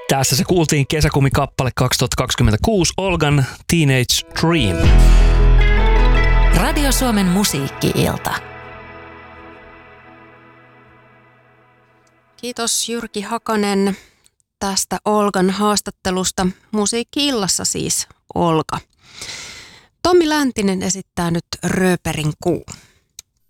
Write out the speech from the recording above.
Tässä se kuultiin kesäkumikappale 2026, Olgan Teenage Dream. Radio Suomen musiikki-ilta. Kiitos Jyrki Hakanen tästä Olgan haastattelusta. Musiikki-illassa siis Olga. Tommi Läntinen esittää nyt Rööperin kuu.